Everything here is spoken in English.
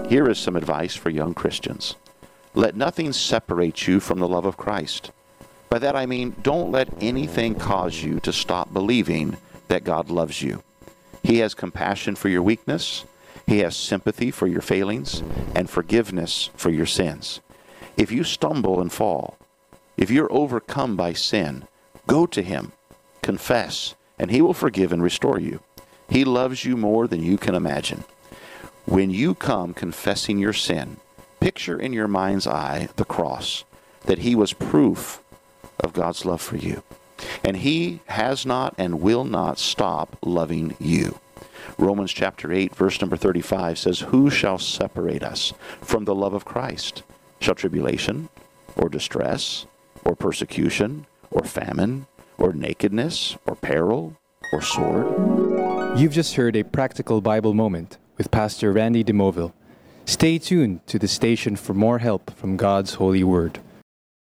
Here is some advice for young Christians. Let nothing separate you from the love of Christ. By that I mean, don't let anything cause you to stop believing that God loves you. He has compassion for your weakness. He has sympathy for your failings and forgiveness for your sins. If you stumble and fall, if you're overcome by sin, go to Him, confess, and He will forgive and restore you. He loves you more than you can imagine. When you come confessing your sin, picture in your mind's eye the cross, that He was proof of God's love for you. And He has not and will not stop loving you. Romans chapter 8, verse number 35 says, "Who shall separate us from the love of Christ? Shall tribulation, or distress, or persecution, or famine, or nakedness, or peril, or sword?" You've just heard a practical Bible moment with Pastor Randy DeMoville. Stay tuned to the station for more help from God's holy word.